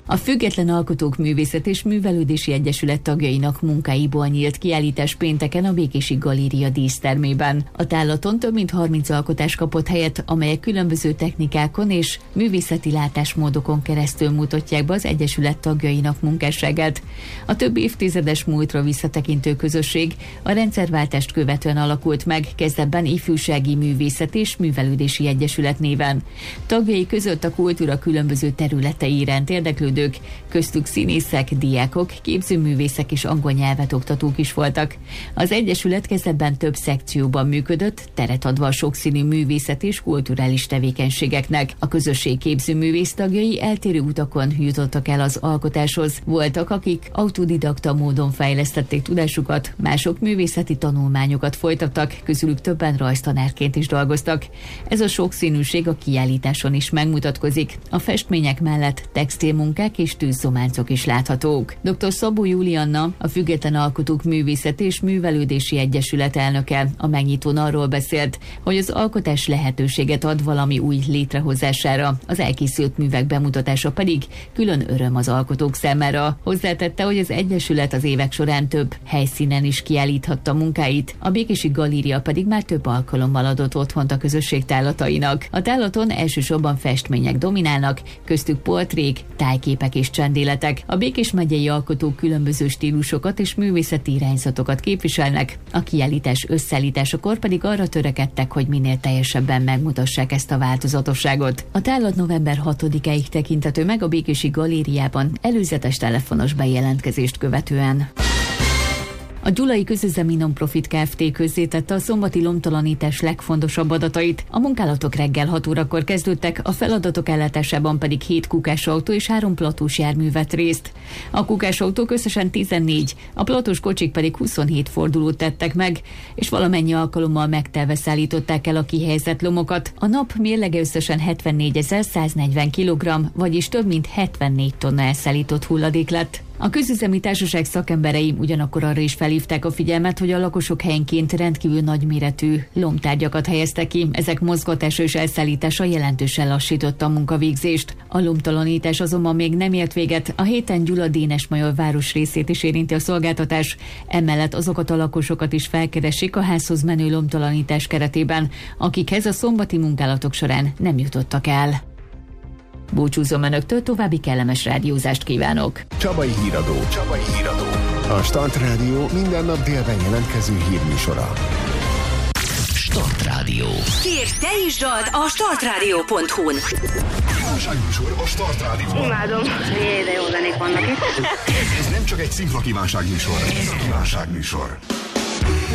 A Független Alkotók Művészet és Művelődési Egyesület tagjainak munkáiból nyílt kiállítás pénteken a Békési Galéria dísztermében. A tárlaton több mint 30 alkotás kapott helyet, amelyek különböző technikákon és művészeti látásmódokon keresztül mutatják be az Egyesület tagjainak munkásságát. A több évtizedes múltra visszatekintő közösség a rendszerváltást követően alakult meg, kezdetben Ifjúsági Művészet és Művelődési Egyesület néven. Tagjai között a kultúra különböző területei iránt érdeklődők, köztük színészek, diákok, képzőművészek és angol nyelvet oktatók is voltak. Az Egyesület kezdetben több szekcióban működött, teret adva a sokszínű művészet és kulturális tevékenységeknek. A közösség képzőművész tagjai eltérő utakon jutottak el az alkotáshoz. Voltak, akik autodidakta módon fejlesztették tudásukat, mások művészeti tanulmányokat folytattak, közülük többen rajztanárként is dolgoztak. Ez a sokszínűség a kiállításon is megmutatkozik. A festmények mellett textilmunkák és tűzzománcok is láthatók. Dr. Szabó Julianna, a Független Alkotók Művészet és Művelődési Egyesület elnöke, a megnyitón arról beszélt, hogy az alkotás lehetőséget ad valami új létrehozására, az elkészült művek bemutatása pedig külön öröm az alkotók számára. Hozzátette, hogy az Egyesület az évek során több helyszínen is kiállíthatta munkáit, a Békési Galéria pedig már több alkalommal adott otthont a közösség tárlatainak. A tárlaton elsősorban festmények dominálnak, köztük portrék, tájképek és csendéletek. A Békés megyei alkotók különböző stílusokat és művészeti irányzatokat képviselnek, a kiállítás összeállításakor pedig arra törekedtek, hogy minél teljesebben megmutassák ezt a változatosságot. A tárlat november 6-áig tekinthető meg a Békési Galériában előzetes telefonos bejelentkezést követően. A Gyulai Közüzemi Non-Profit Kft. Közzétette a szombati lomtalanítás legfontosabb adatait. A munkálatok reggel 6 órakor kezdődtek, a feladatok ellátásában pedig 7 kukásautó és 3 platós jármű vett részt. A kukásautók összesen 14, a platós kocsik pedig 27 fordulót tettek meg, és valamennyi alkalommal megtelve szállították el a kihelyezett lomokat. A nap mérlege összesen 74.140 kg, vagyis több mint 74 tonna elszállított hulladék lett. A közüzemi társaság szakemberei ugyanakkor arra is felhívták a figyelmet, hogy a lakosok helyenként rendkívül nagyméretű lomtárgyakat helyeztek ki. Ezek mozgatása és elszállítása jelentősen lassította a munkavégzést. A lomtalanítás azonban még nem ért véget. A héten Gyula-Dénes-Major város részét is érinti a szolgáltatás. Emellett azokat a lakosokat is felkeresik a házhoz menő lomtalanítás keretében, akikhez a szombati munkálatok során nem jutottak el. Búcsúzom önöktől, további kellemes rádiózást kívánok. Csabai Híradó. A Start Rádió minden nap délben jelentkező hírműsora. Start Rádió. Kérj te is dalt a startradio.hu-n. Kívánságműsor a Start Rádióban. Imádom. De jó zenék vannak itt. Ez nem csak egy szimpla kívánságműsor, ez a kívánságműsor.